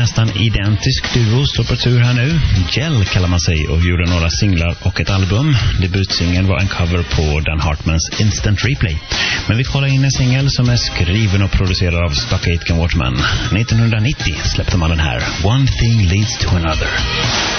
nästan identisk duo står på tur här nu. Gel kallar man sig och gjorde några singlar och ett album. Debutsingeln var en cover på Dan Hartmans Instant Replay. Men vi kollar in en singel som är skriven och producerad av Stock Aitken Waterman. 1990 släppte man den här, One Thing Leads to Another.